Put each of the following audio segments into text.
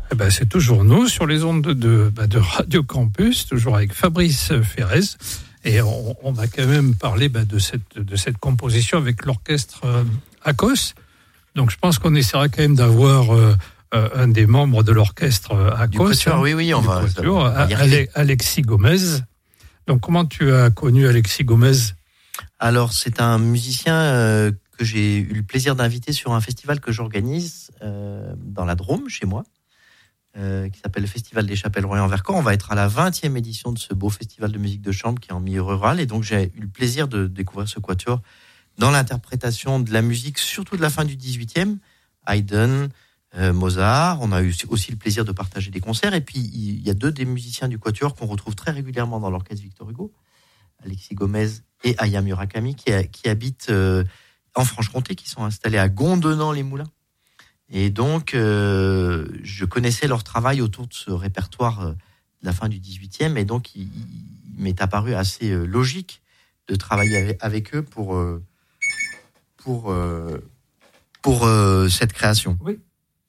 Eh ben, c'est toujours nous sur les ondes de Radio Campus, toujours avec Fabrice Ferrez. Et on va quand même parler de cette composition avec l'orchestre ACOS. Donc je pense qu'on essaiera quand même d'avoir un des membres de l'orchestre ACOS. Quatuor, oui, on va. Alexis Gomez. Donc comment tu as connu Alexis Gomez ? Alors c'est un musicien que j'ai eu le plaisir d'inviter sur un festival que j'organise dans la Drôme, chez moi. Qui s'appelle le Festival des Chapelles Royan-Vercors. On va être à la 20e édition de ce beau festival de musique de chambre qui est en milieu rural. Et donc, j'ai eu le plaisir de découvrir ce quatuor dans l'interprétation de la musique, surtout de la fin du 18e. Haydn, Mozart. On a eu aussi le plaisir de partager des concerts. Et puis, il y a deux des musiciens du quatuor qu'on retrouve très régulièrement dans l'orchestre Victor Hugo. Alexis Gomez et Aya Murakami qui habitent en Franche-Comté, qui sont installés à Gondenant-les-Moulins. Et donc, je connaissais leur travail autour de ce répertoire de la fin du 18e, et donc il m'est apparu assez logique de travailler avec eux pour cette création. Oui.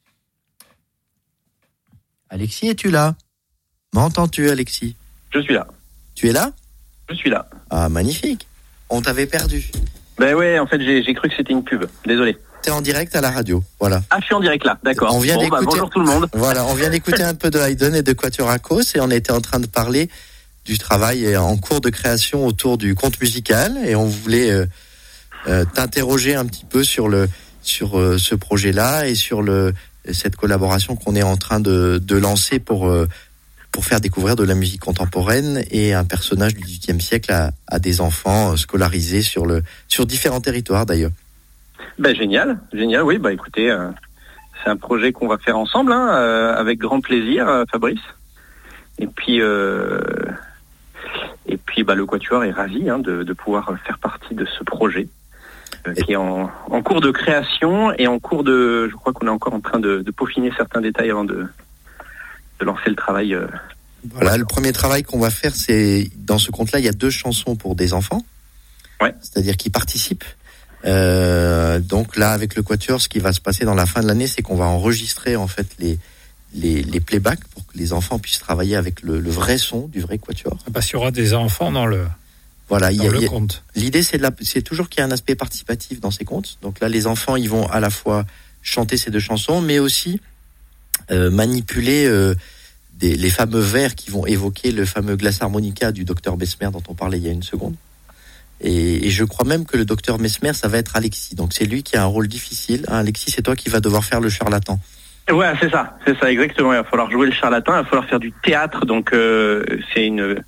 Alexis, es-tu là ? M'entends-tu, Alexis ? Je suis là. Tu es là ? Je suis là. Ah, magnifique. On t'avait perdu. Ben ouais, en fait, j'ai cru que c'était une pub. Désolé. T'es en direct à la radio, voilà. Ah, je suis en direct là, d'accord. Bonjour tout le monde. Voilà, on vient d'écouter un peu de Haydn et de Quatuor ACOS, et on était en train de parler du travail en cours de création autour du conte musical, et on voulait t'interroger un petit peu sur ce projet-là et sur cette collaboration qu'on est en train de lancer pour faire découvrir de la musique contemporaine et un personnage du XVIIIe siècle à des enfants scolarisés sur différents territoires d'ailleurs. Ben génial, oui, écoutez, c'est un projet qu'on va faire ensemble, avec grand plaisir, Fabrice. Et puis le Quatuor est ravi de pouvoir faire partie de ce projet qui est en cours de création et en cours je crois qu'on est encore en train de peaufiner certains détails avant de lancer le travail. Voilà, le premier travail qu'on va faire, c'est dans ce conte-là, il y a 2 chansons pour des enfants, ouais. C'est-à-dire qui participent. Donc là, avec le Quatuor, ce qui va se passer dans la fin de l'année, c'est qu'on va enregistrer en fait les playbacks pour que les enfants puissent travailler avec le vrai son du vrai Quatuor. Parce qu'il y aura des enfants dans le conte. L'idée, c'est toujours qu'il y a un aspect participatif dans ces contes. Donc là, les enfants, ils vont à la fois chanter ces 2 chansons, mais aussi manipuler les fameux vers qui vont évoquer le fameux Glace Harmonica du docteur Mesmer dont on parlait il y a une seconde. Et je crois même que le docteur Mesmer, ça va être Alexis. Donc c'est lui qui a un rôle difficile. Alexis, c'est toi qui vas devoir faire le charlatan. Ouais, c'est ça exactement. Il va falloir jouer le charlatan, il va falloir faire du théâtre. Donc c'est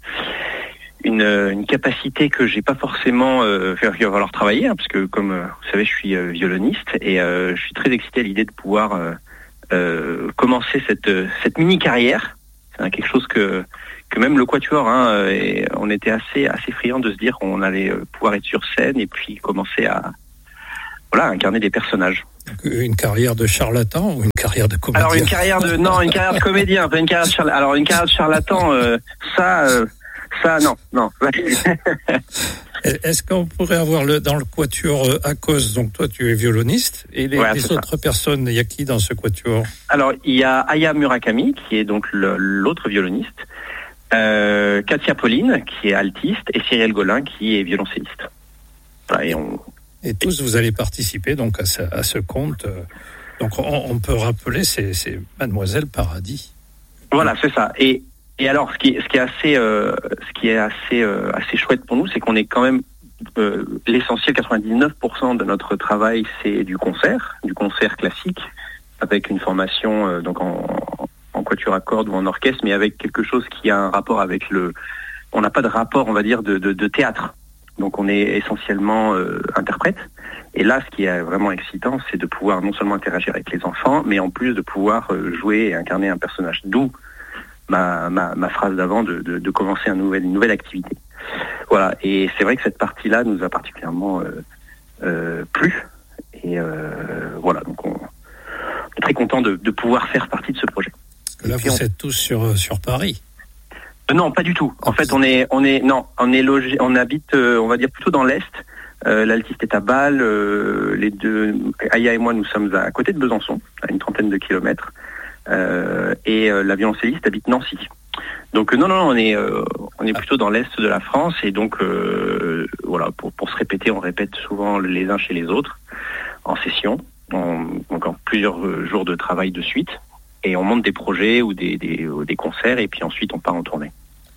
une capacité que j'ai pas forcément qu'il va falloir travailler, parce que comme vous savez, je suis violoniste et je suis très excité à l'idée de pouvoir commencer cette mini carrière. C'est quelque chose que même le Quatuor, on était assez friands de se dire qu'on allait pouvoir être sur scène et puis commencer à incarner des personnages. Une carrière de charlatan ou une carrière de comédien ? Alors une carrière de comédien, pas une carrière de charlatan. Alors une carrière de charlatan, ça non. Est-ce qu'on pourrait avoir dans le Quatuor ACOS, donc toi tu es violoniste, et les autres personnes, il y a qui dans ce Quatuor ? Alors il y a Aya Murakami qui est donc l'autre violoniste, Katia Pauline qui est altiste et Cyril Golin qui est violoncelliste. Voilà, et tous vous allez participer donc à ce conte. Donc on peut rappeler c'est Mademoiselle Paradis. Voilà, c'est ça. Et alors, ce qui est assez chouette pour nous, c'est qu'on est quand même l'essentiel, 99% de notre travail, c'est du concert classique, avec une formation donc en quatuor à cordes ou en orchestre, mais avec quelque chose qui a un rapport avec on n'a pas de rapport, on va dire, de théâtre. Donc on est essentiellement interprète. Et là, ce qui est vraiment excitant, c'est de pouvoir non seulement interagir avec les enfants, mais en plus de pouvoir jouer et incarner un personnage. D'où ma phrase d'avant de commencer une nouvelle activité. Voilà, et c'est vrai que cette partie-là nous a particulièrement plu. Et voilà, donc on est très content de pouvoir faire partie de ce projet. Parce que là, vous êtes tous sur Paris. Non, pas du tout. En fait, on est logé, on habite, on va dire plutôt dans l'est. L'altiste est à Bâle. Les deux, Aya et moi, nous sommes à côté de Besançon, à une 30aine de kilomètres. et la violoncelliste habite Nancy. Donc non, on est plutôt dans l'est de la France, et donc voilà, pour se répéter, on répète souvent les uns chez les autres en session, donc en plusieurs jours de travail de suite, et on monte des projets ou des concerts, et puis ensuite on part en tournée.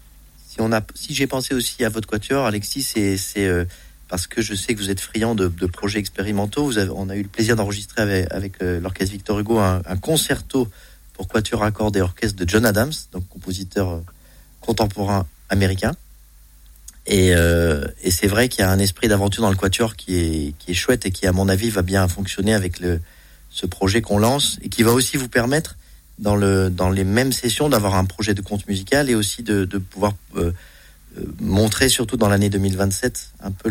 Si j'ai pensé aussi à votre quatuor, Alexis, c'est parce que je sais que vous êtes friand de projets expérimentaux. On a eu le plaisir d'enregistrer avec l'orchestre Victor Hugo un concerto pour quatuor à cordes et orchestre de John Adams, donc compositeur contemporain américain. Et c'est vrai qu'il y a un esprit d'aventure dans le quatuor qui est chouette et qui, à mon avis, va bien fonctionner avec ce projet qu'on lance, et qui va aussi vous permettre dans les mêmes sessions d'avoir un projet de conte musical, et aussi de pouvoir montrer, surtout dans l'année 2027, un peu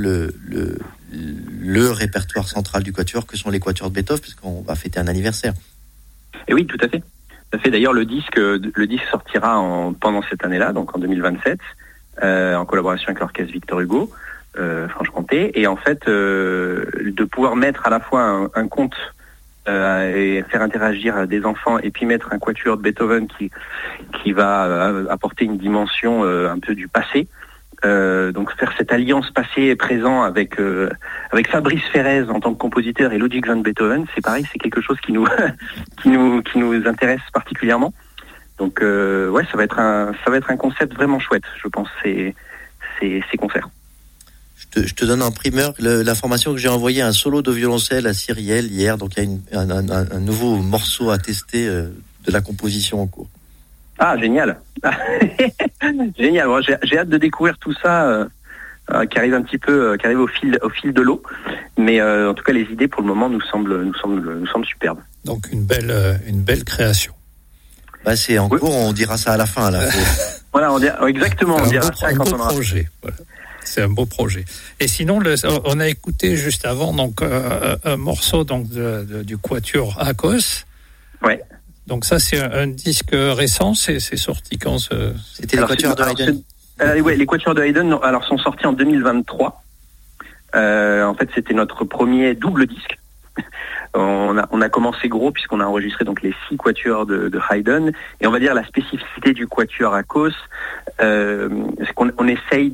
le répertoire central du quatuor, que sont les quatuors de Beethoven, puisqu'on va fêter un anniversaire. Et oui, tout à fait. D'ailleurs, le disque sortira pendant cette année-là, donc en 2027, en collaboration avec l'orchestre Victor Hugo, Franche-Comté, et en fait, de pouvoir mettre à la fois un conte et faire interagir des enfants, et puis mettre un quatuor de Beethoven qui va apporter une dimension un peu du passé. Donc faire cette alliance passé et présent avec Fabrice Ferrez en tant que compositeur et Ludwig van Beethoven, c'est pareil, c'est quelque chose qui nous qui nous intéresse particulièrement. Donc ouais, ça va être un concept vraiment chouette, je pense, ces concerts. Je te donne en primeur l'information que j'ai envoyée, un solo de violoncelle à Cyrielle hier, donc il y a un nouveau morceau à tester de la composition en cours. Ah, génial. Génial. Bon, j'ai hâte de découvrir tout ça qui arrive au fil de l'eau, mais en tout cas les idées pour le moment nous semblent superbes. Donc une belle création. Bah, c'est en cours, on dira ça à la fin là. Voilà, on dira ça quand on aura. Projet. Voilà. C'est un beau projet. Et sinon, on a écouté juste avant donc un morceau donc du quatuor Akos. Ouais. Donc ça, c'est un disque récent. C'est sorti quand C'était les quatuors de Haydn. Oui, les quatuors de Haydn sont sortis en 2023. En fait, c'était notre premier double disque. On a commencé gros puisqu'on a enregistré donc les 6 quatuors de Haydn, et on va dire la spécificité du quatuor Akos, c'est qu'on essaye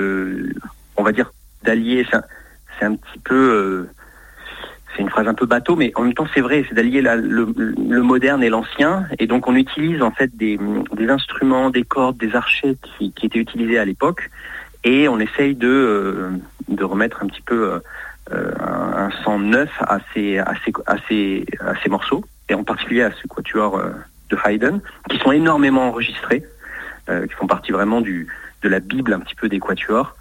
d'allier, c'est un petit peu, c'est une phrase un peu bateau, mais en même temps c'est vrai, c'est d'allier le moderne et l'ancien, et donc on utilise en fait des instruments, des cordes, des archets qui étaient utilisés à l'époque, et on essaye de remettre un petit peu un son neuf à ces morceaux, et en particulier à ce quatuor de Haydn, qui sont énormément enregistrés, qui font partie vraiment de la Bible un petit peu des quatuors,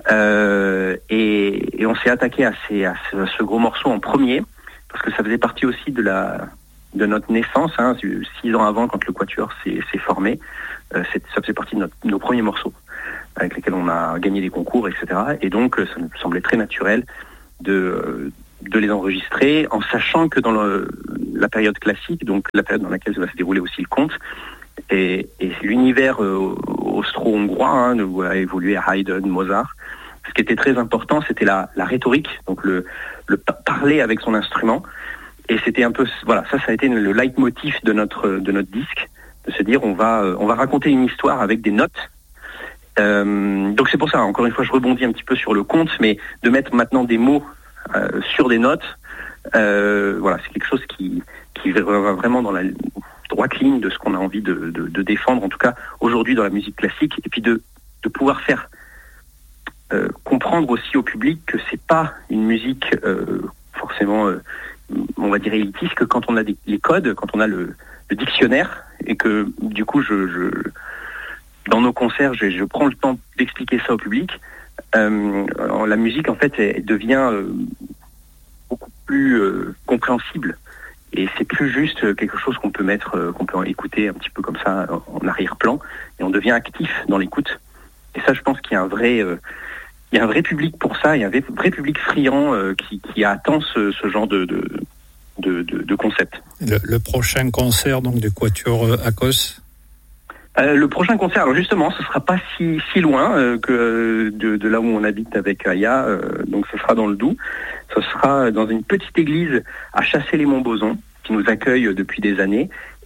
et on s'est attaqué à ce gros morceau en premier, parce que ça faisait partie aussi de notre naissance, 6 ans avant, quand le quatuor s'est formé. Ça faisait partie de nos premiers morceaux, avec lesquels on a gagné des concours, etc. Et donc ça nous semblait très naturel de les enregistrer, en sachant que dans la période classique, donc la période dans laquelle va se dérouler aussi le conte, et l'univers austro-hongrois, où a évolué Haydn, Mozart, ce qui était très important, c'était la rhétorique, donc le parler avec son instrument, et c'était un peu, voilà, ça a été le leitmotiv de notre disque, de se dire on va raconter une histoire avec des notes. Donc c'est pour ça, encore une fois, je rebondis un petit peu sur le conte, mais de mettre maintenant des mots sur des notes, voilà, c'est quelque chose qui va vraiment dans la droite ligne de ce qu'on a envie de défendre, en tout cas aujourd'hui dans la musique classique, et puis de pouvoir faire comprendre aussi au public que c'est pas une musique forcément, on va dire élitiste, que quand on a les codes, quand on a le dictionnaire, et que du coup dans nos concerts, je prends le temps d'expliquer ça au public. La musique, en fait, elle devient beaucoup plus compréhensible. Et c'est plus juste quelque chose qu'on peut écouter un petit peu comme ça en arrière-plan. Et on devient actif dans l'écoute. Et ça, je pense qu'il y a un vrai public pour ça. Il y a un vrai public friand qui attend ce genre de concept. Le prochain concert donc du quatuor Akos. Le prochain concert, alors justement, ce sera pas si loin que de là où on habite avec Aya, donc ce sera dans le Doubs. Ce sera dans une petite église à Chassé-les-Montbozons, qui nous accueille depuis des années,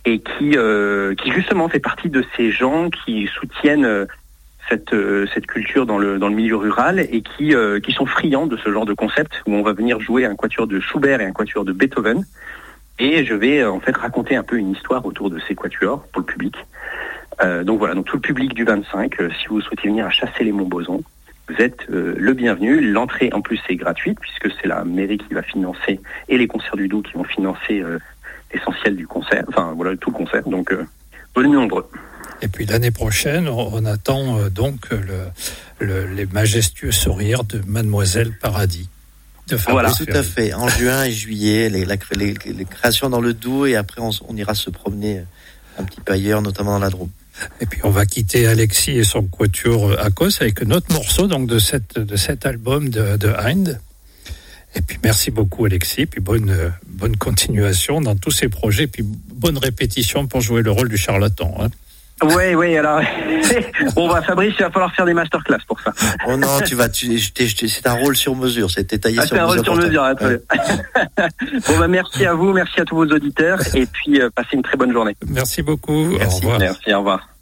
et qui justement fait partie de ces gens qui soutiennent cette culture dans le milieu rural et qui sont friands de ce genre de concept où on va venir jouer un quatuor de Schubert et un quatuor de Beethoven. Et je vais en fait raconter un peu une histoire autour de ces quatuors pour le public. Donc voilà, donc tout le public du 25, si vous souhaitez venir à Chassey-les-Montbozons, vous êtes le bienvenu. L'entrée en plus est gratuite puisque c'est la mairie qui va financer et les concerts du Doubs qui vont financer l'essentiel du concert, enfin voilà tout le concert. Donc venez nombreux. Et puis l'année prochaine, on attend donc les majestueux sourires de Mademoiselle Paradis. Voilà, tout à fait. En juin et juillet, les créations dans le Doubs et après on ira se promener un petit peu ailleurs, notamment dans la Drôme. Et puis on va quitter Alexis et son quatuor Akos avec notre morceau donc de cet album de Hind. Et puis merci beaucoup Alexis, puis bonne continuation dans tous ces projets, puis bonne répétition pour jouer le rôle du charlatan. Hein. Oui, alors bon Fabrice, il va falloir faire des masterclass pour ça. Oh non, c'est un rôle sur mesure, c'est détaillé sur mesure. C'est un rôle sur mesure. Ouais. Bon merci à vous, merci à tous vos auditeurs et puis passez une très bonne journée. Merci beaucoup. Merci. Au revoir. Merci, au revoir.